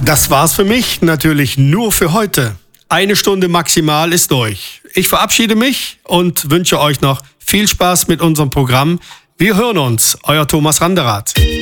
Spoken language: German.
Das war's für mich, natürlich nur für heute. 1 Stunde maximal ist durch. Ich verabschiede mich und wünsche euch noch viel Spaß mit unserem Programm. Wir hören uns, euer Thomas Randerath.